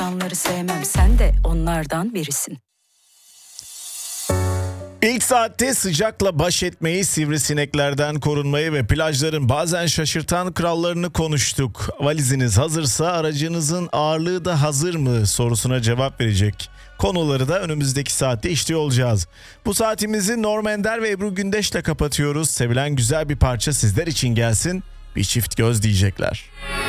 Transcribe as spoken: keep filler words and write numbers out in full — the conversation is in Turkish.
insanları sevmem, sen de onlardan birisin. İlk saatte sıcakla baş etmeyi, sivrisineklerden korunmayı ve plajların bazen şaşırtan krallarını konuştuk. Valiziniz hazırsa aracınızın ağırlığı da hazır mı sorusuna cevap verecek konuları da önümüzdeki saatte işliyor olacağız. Bu saatimizi Norm Ender ve Ebru Gündeş'le kapatıyoruz. Sevilen güzel bir parça sizler için gelsin. Bir çift göz diyecekler.